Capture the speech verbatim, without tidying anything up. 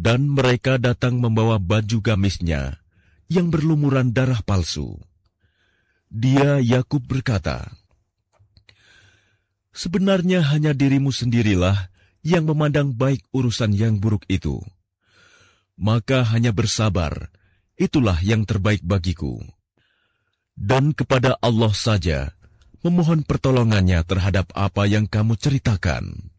Dan mereka datang membawa baju gamisnya yang berlumuran darah palsu. Dia, Yakub, berkata, "Sebenarnya hanya dirimu sendirilah yang memandang baik urusan yang buruk itu. Maka hanya bersabar, itulah yang terbaik bagiku. Dan kepada Allah saja memohon pertolongannya terhadap apa yang kamu ceritakan."